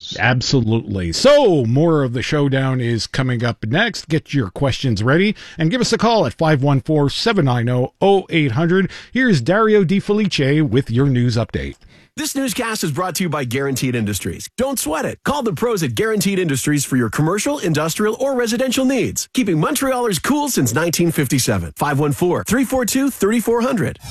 Absolutely. So, more of the showdown is coming up next. Get your questions ready and give us a call at 514-790-0800. Here's Dario Di Felice with your news update. This newscast is brought to you by Guaranteed Industries. Don't sweat it. Call the pros at Guaranteed Industries for your commercial, industrial, or residential needs. Keeping Montrealers cool since 1957. 514-342-3400.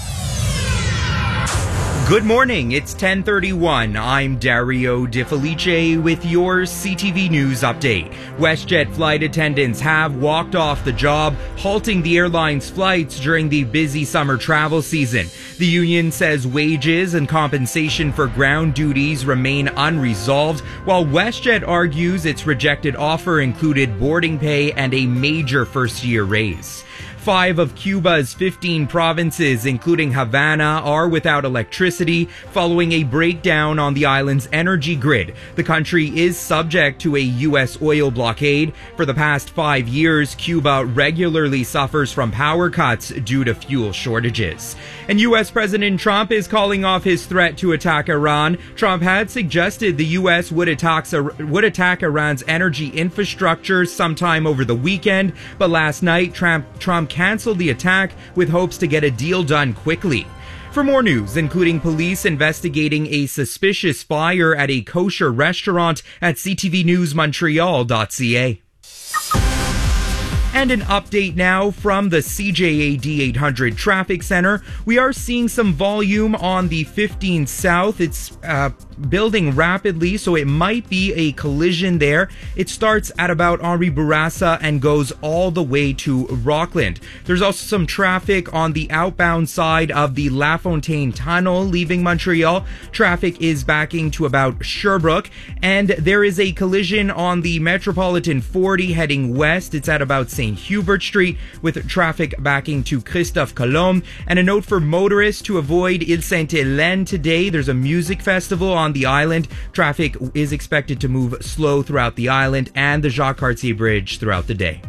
Good morning, it's 10:31. I'm Dario Di Felice with your CTV News update. WestJet flight attendants have walked off the job, halting the airline's flights during the busy summer travel season. The union says wages and compensation for ground duties remain unresolved, while WestJet argues its rejected offer included boarding pay and a major first-year raise. 5 of Cuba's 15 provinces, including Havana, are without electricity following a breakdown on the island's energy grid. The country is subject to a U.S. oil blockade. For the past 5 years, Cuba regularly suffers from power cuts due to fuel shortages. And U.S. President Trump is calling off his threat to attack Iran. Trump had suggested the U.S. would attack Iran's energy infrastructure sometime over the weekend, but last night Trump canceled the attack with hopes to get a deal done quickly. For more news, including police investigating a suspicious fire at a kosher restaurant at ctvnewsmontreal.ca. And an update now from the CJAD 800 Traffic Center. We are seeing some volume on the 15 South. It's building rapidly, so it might be a collision there. It starts at about Henri Bourassa and goes all the way to Rockland. There's also some traffic on the outbound side of the La Fontaine Tunnel leaving Montreal. Traffic is backing to about Sherbrooke, and there is a collision on the Metropolitan 40 heading west. It's at about St. Hubert Street with traffic backing to Christophe Colomb. And a note for motorists to avoid Ile Sainte-Hélène today. There's a music festival on the island. Traffic is expected to move slow throughout the island and the Jacques Cartier Bridge throughout the day.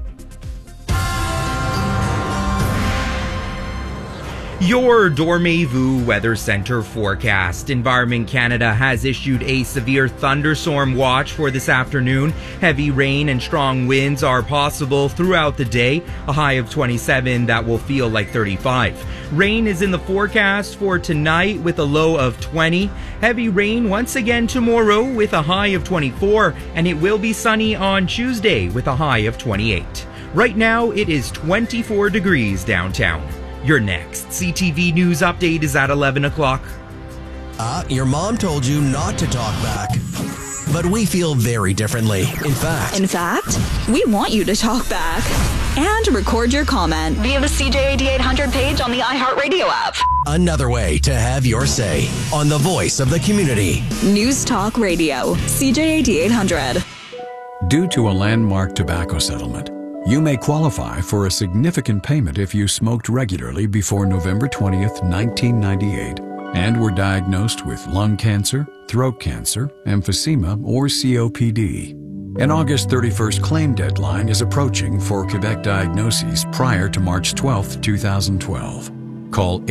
Your Dormez-vous Weather Center forecast. Environment Canada has issued a severe thunderstorm watch for this afternoon. Heavy rain and strong winds are possible throughout the day. A high of 27 that will feel like 35. Rain is in the forecast for tonight with a low of 20. Heavy rain once again tomorrow with a high of 24. And it will be sunny on Tuesday with a high of 28. Right now it is 24 degrees downtown. Your next CTV News update is at 11 o'clock. Your mom told you not to talk back. But we feel very differently. In fact, we want you to talk back and record your comment via the CJAD 800 page on the iHeartRadio app. Another way to have your say on the voice of the community. News Talk Radio, CJAD 800. Due to a landmark tobacco settlement, you may qualify for a significant payment if you smoked regularly before November 20th, 1998, and were diagnosed with lung cancer, throat cancer, emphysema, or COPD. An August 31st claim deadline is approaching for Quebec diagnoses prior to March 12th, 2012. Call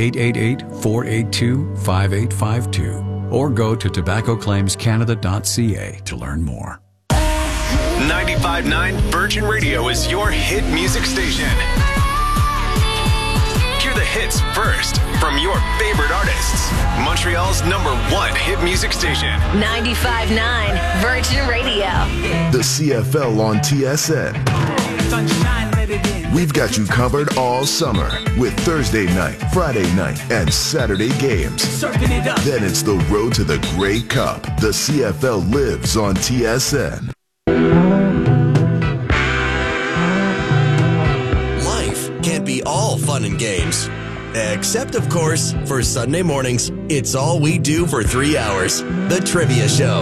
888-482-5852 or go to tobaccoclaimscanada.ca to learn more. 95.9 Virgin Radio is your hit music station. Hear the hits first from your favorite artists. Montreal's #1 hit music station. 95.9 Virgin Radio. The CFL on TSN. We've got you covered all summer with Thursday night, Friday night, and Saturday games. Then it's the road to the Grey Cup. The CFL lives on TSN. Life can't be all fun and games. Except, of course, for Sunday mornings, it's all we do for 3 hours. The Trivia Show.